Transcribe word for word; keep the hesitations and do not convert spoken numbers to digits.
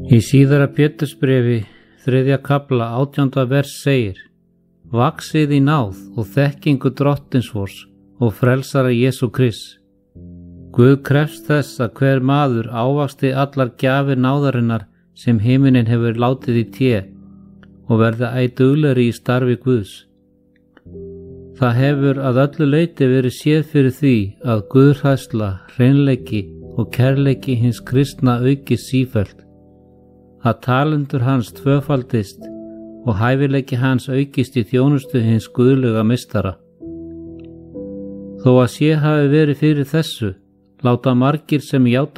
Í síðara Pétursbréfi, þriðja kafla, átjánda vers segir: Vaxið í náð og þekkingu Drottins vors og frelsara Jesú Krists. Guð krefst þess að hver maður ávaxti allar gjafir náðarinnar sem himinin hefur látið í té og verði æ duglegri í starfi Guðs. Það hefur að öllu leyti verið séð fyrir því að guðhræðsla, hreinleiki og kærleiki hins kristna aukist sífellt, að talentur hans tvöfaldist og hæfileiki hans aukist í þjónustu hins guðlega meistara. Þó að sé hafi verið fyrir þessu, láta margir sem játa